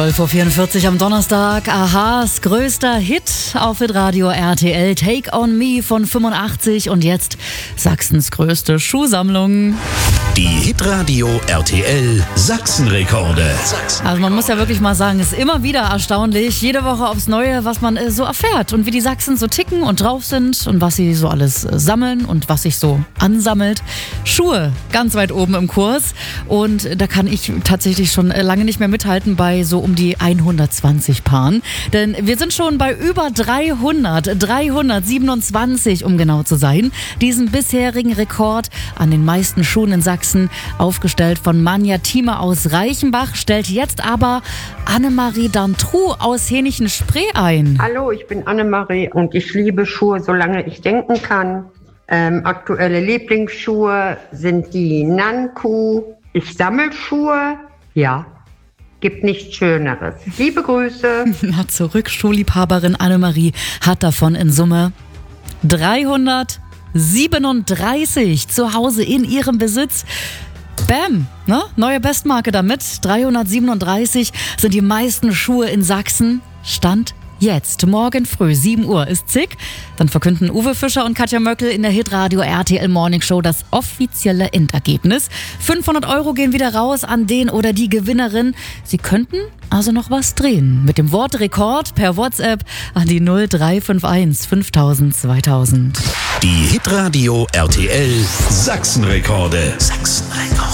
12:44 Uhr am Donnerstag. Ahas größter Hit auf Hitradio RTL. Take on Me von 85 und jetzt Sachsens größte Schuhsammlung. Die Hitradio RTL Sachsenrekorde. Also man muss ja wirklich mal sagen, es ist immer wieder erstaunlich, jede Woche aufs Neue, was man so erfährt und wie die Sachsen so ticken und drauf sind und was sie so alles sammeln und was sich so ansammelt. Schuhe ganz weit oben im Kurs und da kann ich tatsächlich schon lange nicht mehr mithalten bei so um die 120 Paaren. Denn wir sind schon bei über 327, um genau zu sein. Diesen bisherigen Rekord an den meisten Schuhen in Sachsen, aufgestellt von Manja Thieme aus Reichenbach, stellt jetzt aber Annemarie Dantrou aus Hänichen-Spree ein. Hallo, ich bin Annemarie und ich liebe Schuhe, solange ich denken kann. Aktuelle Lieblingsschuhe sind die Nanku. Ich sammle Schuhe, ja. Gibt nichts Schöneres. Liebe Grüße. Na, zurück, Schuhliebhaberin Annemarie hat davon in Summe 337 zu Hause in ihrem Besitz. Bam, ne? Neue Bestmarke damit. 337 sind die meisten Schuhe in Sachsen. Stand jetzt, morgen früh, 7 Uhr ist zick. Dann verkünden Uwe Fischer und Katja Möckel in der Hitradio RTL Morning Show das offizielle Endergebnis. 500 € gehen wieder raus an den oder die Gewinnerin. Sie könnten also noch was drehen. Mit dem Wort Rekord per WhatsApp an die 0351 5000 2000. Die Hitradio RTL Sachsenrekorde.